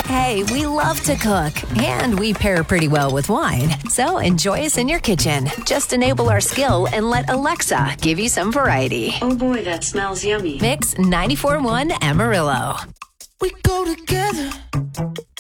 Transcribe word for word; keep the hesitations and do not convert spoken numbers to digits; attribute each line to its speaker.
Speaker 1: Hey, we love to cook, and we pair pretty well with wine. So enjoy us in your kitchen. Just enable our skill and let Alexa give you some variety.
Speaker 2: Oh boy, that smells yummy.
Speaker 1: Mix ninety-four point one Amarillo.
Speaker 3: We go together.